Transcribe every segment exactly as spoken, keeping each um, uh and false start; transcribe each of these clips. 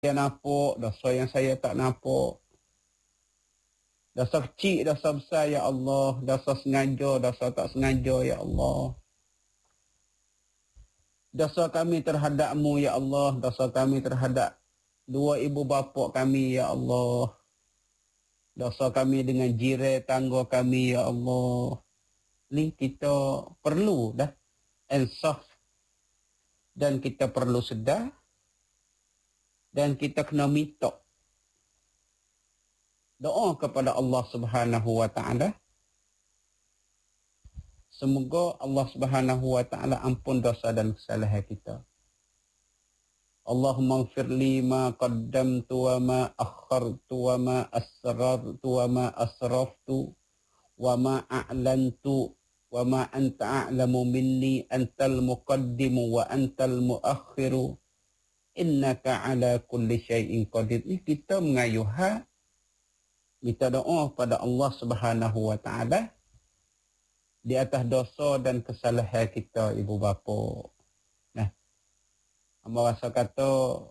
saya nampak, dosa yang saya tak nampak. Dosa kecil, dosa besar, ya Allah. Dosa sengaja, dosa tak sengaja, ya Allah. Dosa kami terhadap-Mu, ya Allah. Dosa kami terhadap dua ibu bapa kami, ya Allah. Dosa kami dengan jiran tangga kami, ya Allah. Ni kita perlu dah insaf. Dan kita perlu sedar. Dan kita kena minta doa kepada Allah Subhanahu wa taala. Semoga Allah Subhanahu wa taala ampun dosa dan kesalahan kita. Allahumma ighfir li ma qaddamtu wa ma akhartu wa ma asrartu wa ma asraftu wa ma a'lantu wa ma anta a'lamu minni antal muqaddimu wa antal muakhiru innaka ala kulli syai'in qadir. Ini kita mengayuh minta doa pada Allah Subhanahu wa taala di atas dosa dan kesalahan kita ibu bapa. Nah, hamba rasa kata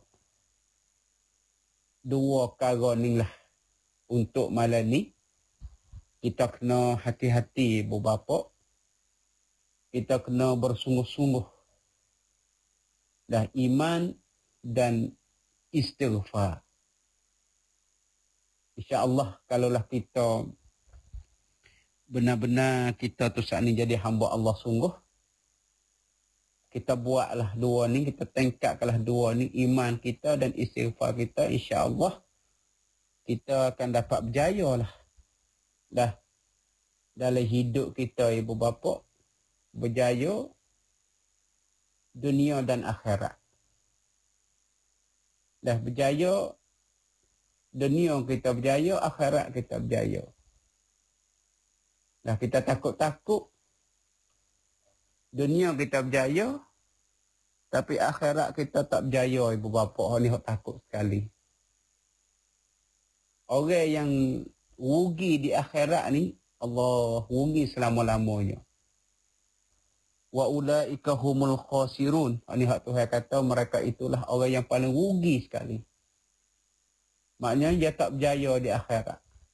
dua perkara ni lah untuk malam ni kita kena hati-hati ibu bapa. Kita kena bersungguh-sungguh dah iman dan istighfar. InsyaAllah kalaulah kita benar-benar kita tu saat ni jadi hamba Allah sungguh, kita buatlah dua ni, kita tingkatkanlah dua ni, iman kita dan istighfar kita, insyaAllah kita akan dapat berjaya lah dah dalam hidup kita ibu bapa, berjaya dunia dan akhirat. Dah berjaya dunia kita berjaya, akhirat kita berjaya. Dah kita takut-takut dunia kita berjaya, tapi akhirat kita tak berjaya ibu bapa. Orang ni takut sekali. Orang yang rugi di akhirat ni, Allah rugi selama-lamanya. Wa ulaika humul khasirun. Ini hak Tuhan kata mereka itulah orang yang paling rugi sekali. Maknanya dia tak berjaya di akhirat.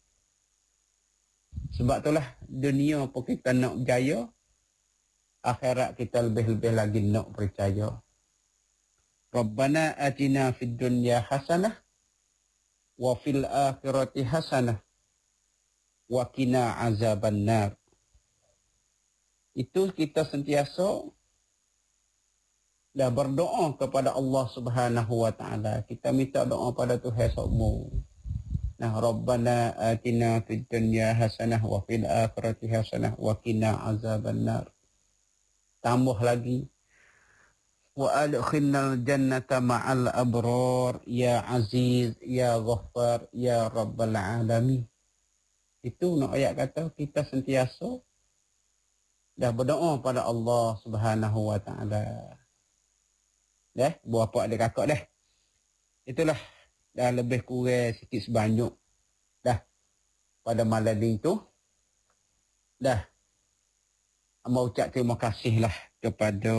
Sebab itulah dunia pun kita nak berjaya, akhirat kita lebih-lebih lagi nak percaya. Rabbana atina fid dunya hasanah wa fil akhirati hasanah wa qina azabannar. Itu kita sentiasa dah berdoa kepada Allah Subhanahu wa taala. Kita minta doa pada Tuhan semua. Nah, Rabbana atina fid dunya hasanah wa fil akhirati hasanah wa qina azabannar. Tambah lagi wa adkhilnal jannata ma'al abrar ya aziz ya ghaffar ya rabbal alamin. Itu nak ayat kata kita sentiasa dah berdoa pada Allah Subhanahu wa taala. Dah, buah apa ada kakak dah. Itulah dah lebih kurang sikit sebanyak dah pada malam ni tu. Dah. Amba ucap terima kasihlah kepada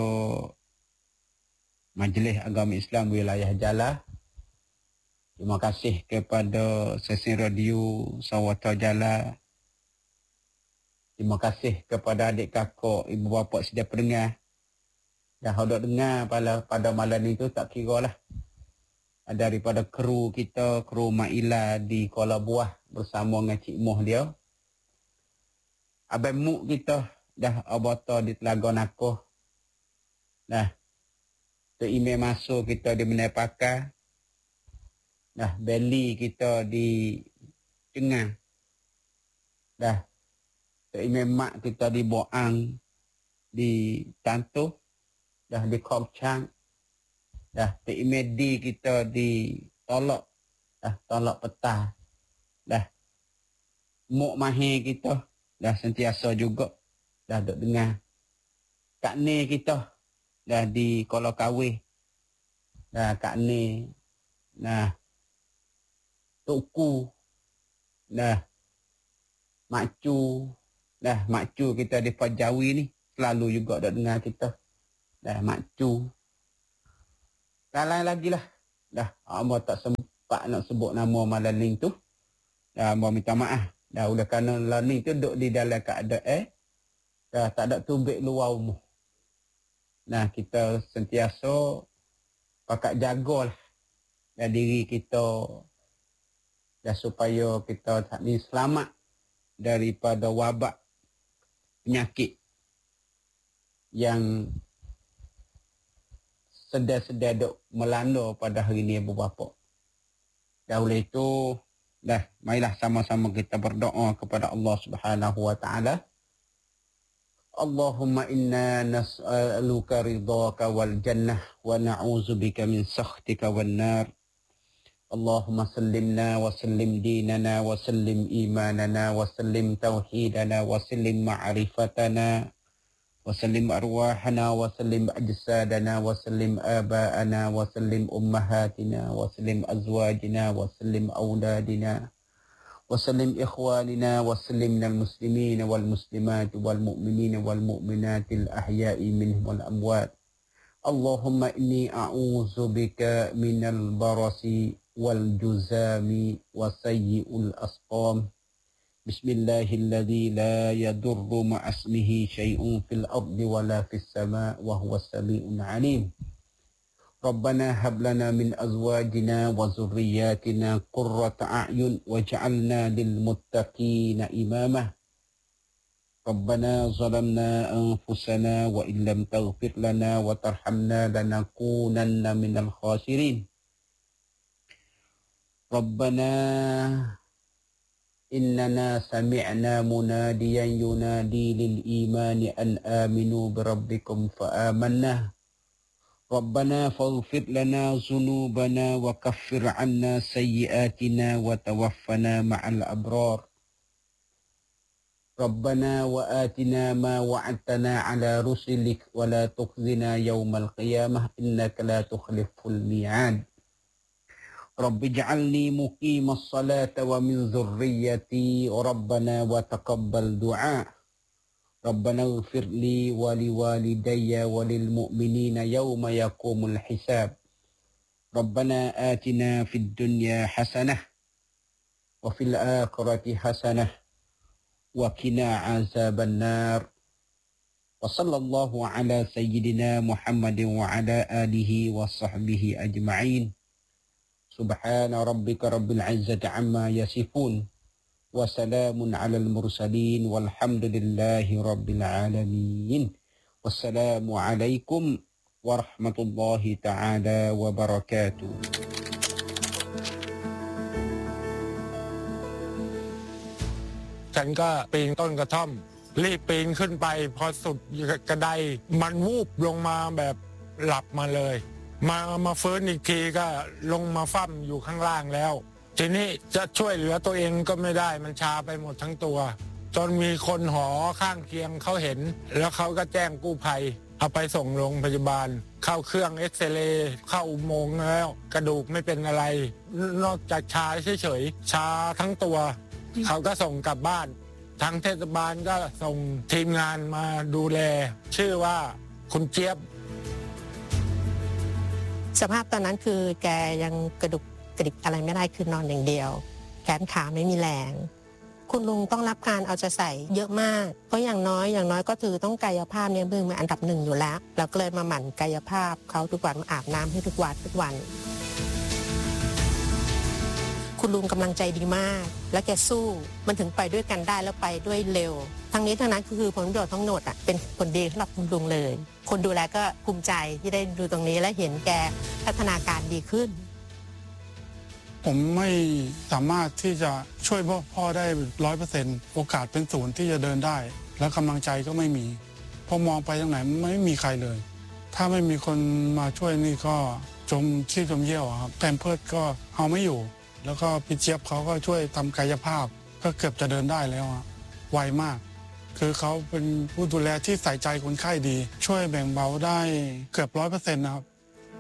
Majlis Agama Islam Wilayah Jalah. Terima kasih kepada stesen radio Sawata Jalah. Terima kasih kepada adik kakak, ibu bapa sedia pendengar. Dah hendak dengar pada, pada malam itu tak kira lah. Daripada kru kita, kru Maila di Kuala Buah bersama dengan Cik Moh dia. Abang Muk kita dah abata di Telaga Nakoh. Dah. Tok email masuk kita di Menai Pakar. Dah. Beli kita di Cengah. Dah. Tok email mak kita di Boang. Di Tantuh. Dah di Kopchang. Dah Tok email di kita di Tolok. Dah Tolok Petah. Dah. Muk mahir kita. Dah sentiasa juga. Dah duk dengar. Kak Ne kita. Dah di Kuala Kawih. Dah Kak Ne. Nah. Tok Ku. Dah. Mak Cu. Dah Mak Cu kita di Pajawi ni. Selalu juga duk dengar kita. Dah Mak Cu. Kalau lagi lah. Dah, hamba tak sempat nak sebut nama Malaning tu. Dah, hamba minta maaf. Dah, oleh kerana Malaning tu duduk di dalam keadaan eh, dah tak ada tubik luar umur. Nah, kita sentiasa pakat jagalah dah diri kita dah supaya kita tak ni selamat daripada wabak penyakit yang sedar-sedar duk melanda pada hari ini beberapa. Dah oleh itu, dah marilah sama-sama kita berdoa kepada Allah Subhanahu wa taala. Allahumma inna nas'aluka ridhaka wal jannah wa na'udzubika min sakhtika wan nar. Allahumma sallimna wa sallim dinana wa sallim imanana wa sallim tauhidana wa sallim ma'rifatana wa sallim arwahana wa sallim ajsadana wa sallim aba'ana wa sallim ummahatina wa sallim azwajina wa sallim awladina wa sallim ikhwanina wa sallim minal muslimin wal muslimat wal mu'minin wal mu'minatil ahya'i minhum wal amwat. Allahumma inni a'udzu bika minal barasi wal juzami wa sayyi'ul asqam. Bismillahilladzi la yadurru ma'asmihi syai'un fil ardi wala fis sama' wa huwas sami'un 'alim. Rabbana hab lana min azwajina wa dhurriyyatina qurrata a'yun waj'alna lil muttaqina imama. Rabbana zalamna anfusana wa illam taghfir lana wa tarhamna lanakunanna minal khasirin. Rabbana innana sami'na munadiyan yunadi lil imani an aminu bi rabbikum fa amanna. Rabbana faghfir lana dhunubana wa kaffir 'anna sayyi'atina wa tawaffana ma'al abrar. Rabbana wa atina ma wa'adtana 'ala rusulik wa la tukhzina yawmal qiyamah innaka la tukhliful mi'ad. Rabbi ij'alni muqimas salata wa min dhurriyyati Rabbana wa taqabbal du'a. Rabbana ighfir li wa liwalidayya wa lil mu'minina yawma yaqumul hisab. Rabbana atina fid dunya hasanah wa fil akhirati hasanah wa qina azaban nar. Wa sallallahu ala sayyidina Muhammadin wa ala alihi wa sahbihi ajma'in. Subhana rabbika rabbil izzati amma yasifun. وسلام على المرسلين والحمد لله رب العالمين والسلام عليكم ورحمة الله تعالى وبركاته ฉันก็ปีนต้นกระท่อมรีบปีนขึ้นไปพอสุดกระไดมันวูบลงมาแบบหลับมาเลยมามาฟื้นอีกทีก็ลงมาฟั่มอยู่ข้างล่างแล้วทีนี้จะช่วยเหลือตัวเองก็ไม่ได้มันชาไปหมดทั้งตัวจนมีคนหอข้างเคียงเขาเห็นแล้วเขาก็แจ้งกู้ภัยเอาไปส่งโรงพยาบาลเข้าเครื่องเอ็กซเรย์เข้าอุโมงค์แล้วกระดูกไม่เป็นอะไรนอกจากชาเฉยๆชาทั้งตัวเขาก็ส่งกลับบ้านทางเทศบาลก็ส่งทีมงานมาดูแลชื่อว่าคุณเจี๊ยบสภาพตอนนั้นคือแกยังกระดูกกระดิกอะไรไม่ได้คือนอนอย่างเดียวแขนขาไม่มีแรงคุณลุงต้องรับการเอาใจใส่เยอะมากเพราะอย่างน้อยอย่างน้อยก็คือต้องกายภาพเนี่ยมือเป็นอันดับหนึ่งอยู่แล้วเราก็เลยมาหมั่นกายภาพเขาทุกวันมาอาบน้ำให้ทุกวันทุกวันคุณลุงกำลังใจดีมากและแกสู้มันถึงไปด้วยกันได้แล้วไปด้วยเร็วทั้งนี้ทั้งนั้นคือผลประโยชน์ทั้งหมดอ่ะเป็นผลดีสำหรับคุณลุงเลยคนดูแลก็ภูมิใจที่ได้ดูตรงนี้และเห็นแกพัฒนาการดีขึ้นผมไม่สามารถที่จะช่วยพ่อพ่อได้ร้อยเปอร์เซ็นต์โอกาสเป็นศูนย์ที่จะเดินได้และกำลังใจก็ไม่มีพอมองไปทางไหนไม่มีใครเลยถ้าไม่มีคนมาช่วยนี่ก็จมที่จมเยี่ยวครับแพมเพิร์สก็เอาไม่อยู่แล้วก็พี่เจี๊ยบเขาก็ช่วยทำกายภาพก็เกือบจะเดินได้แล้วไวมากคือเขาเป็นผู้ดูแลที่ใส่ใจคนไข้ดีช่วยแบ่งเบาได้เกือบร้อยเปอร์เซ็นต์นะครับ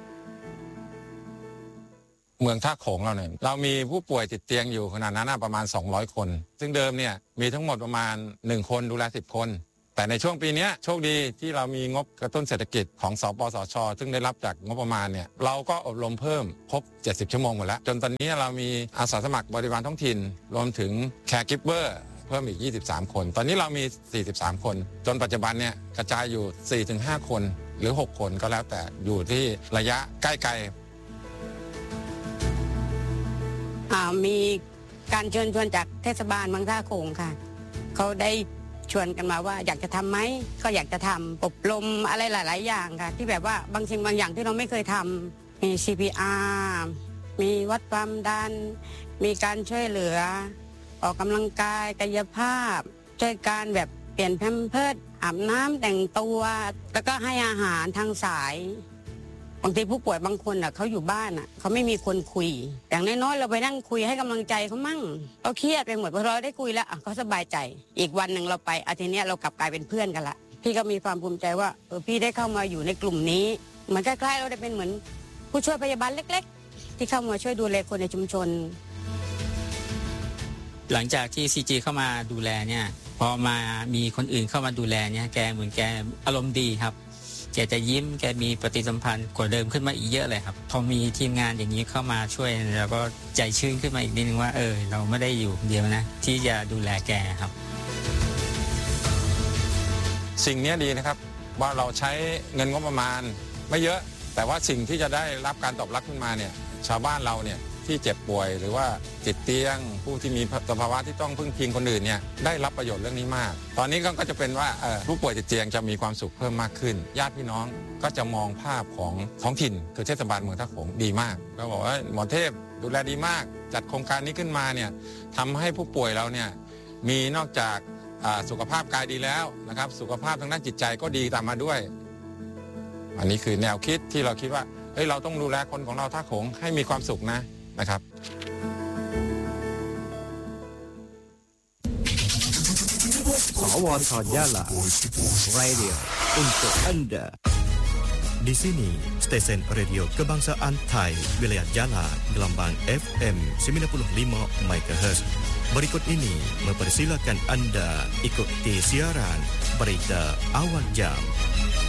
เมืองท่าโขงเราเนี่ยเรามีผู้ป่วยติดเตียงอยู่ขนาดนั้นประมาณสองร้อยคนซึ่งเดิมเนี่ยมีทั้งหมดประมาณหนึ่งคนดูแลสิบคนแต่ในช่วงปีนี้โชคดีที่เรามีงบกระตุ้นเศรษฐกิจของสปสช.ซึ่งได้รับจากงบประมาณเนี่ยเราก็อบรมเพิ่มครบเจ็ดสิบชั่วโมงหมดแล้วจนตอนนี้เรามีอาสาสมัครบริวารท้องถิ่นรวมถึงแคร์กิฟเวอร์เพิ่มอีกยี่สิบสามคนตอนนี้เรามีสี่สิบสามคนจนปัจจุบันเนี่ยกระจายอยู่ สี่ถึงห้า คนหรือหกคนก็แล้วแต่อยู่ที่ระยะใกล้ไกลมีการเชิญชวนจากเทศบาลบางท่าโขงค่ะเขาได้ชวนกันมาว่าอยากจะทำไหมก็อยากจะทำอบรมอะไรหลายๆอย่างค่ะที่แบบว่าบางสิ่งบางอย่างที่เราไม่เคยทำมี ซี พี อาร์ มีวัดความดันมีการช่วยเหลือออกกำลังกายกายภาพช่วยการแบบเปลี่ยนแพมเพิร์สอาบน้ำแต่งตัวแล้วก็ให้อาหารทางสายบางทีผู้ป่วยบางคนอ่ะเขาอยู่บ้านอ่ะเขาไม่มีคนคุยอย่างน้อยๆเราไปนั่งคุยให้กำลังใจเขามั่งเขาเครียดไปหมดพอเราได้คุยแล้วเขาสบายใจอีกวันหนึ่งเราไปอาทิตย์นี้เรากลับกลายเป็นเพื่อนกันละพี่ก็มีความภูมิใจว่าเออพี่ได้เข้ามาอยู่ในกลุ่มนี้เหมือนใกล้ๆเราได้เป็นเหมือนผู้ช่วยพยาบาลเล็กๆที่เข้ามาช่วยดูแลคนในชุมชนหลังจากที่ ซี จี เข้ามาดูแลเนี่ยพอมามีคนอื่นเข้ามาดูแลเนี่ยแกเหมือนแกอารมณ์ดีครับแกจะยิ้มแกมีปฏิสัมพันธ์กว่าเดิมขึ้นมาอีกเยอะเลยครับพอมีทีมงานอย่างนี้เข้ามาช่วยเราก็ใจชื้นขึ้นมาอีกนิดนึงว่าเออเราไม่ได้อยู่เดียวนะที่จะดูแลแกครับสิ่งนี้ดีนะครับว่าเราใช้เงินงบประมาณไม่เยอะแต่ว่าสิ่งที่จะได้รับการตอบรับขึ้นมาเนี่ยชาวบ้านเราเนี่ยที่เจ็บป่วยหรือว่าติดเตียงผู้ที่มีสภาวะที่ต้องพึ่งพิงคนอื่นเนี่ยได้รับประโยชน์เรื่องนี้มากตอนนี้ก็จะเป็นว่าผู้ป่วยติดเตียงจะมีความสุขเพิ่มมากขึ้นญาติพี่น้องก็จะมองภาพของท้องถิ่นคือเทศบาลเมืองท่าโขงดีมากก็บอกว่าหมอเทพดูแลดีมากจัดโครงการนี้ขึ้นมาเนี่ยทำให้ผู้ป่วยเราเนี่ยมีนอกจากสุขภาพกายดีแล้วนะครับสุขภาพทางด้านจิตใจก็ดีตามมาด้วยอันนี้คือแนวคิดที่เราคิดว่าเฮ้ยเราต้องดูแลคนของเราท่าโขงให้มีความสุขนะนะครับสวทYala Radio untuk Anda. Di sini stesen radio Kebangsaan Thai Wilayah Yala gelombang F M sembilan puluh lima megahertz. Berikut ini mempersilakan Anda ikuti siaran berita awal jam.